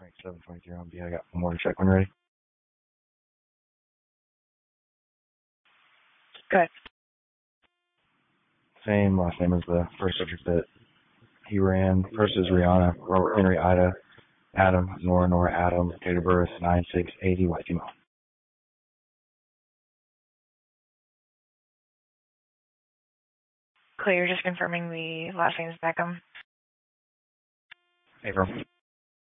Frank 723 on B. I got one more to check when ready. Good. Same last name as the first subject that he ran. First is Rihanna, Robert Henry Ida, Adam, Nora Adam, date of birth 9680, white female. Clear, just confirming the last name is Beckham. Affirm.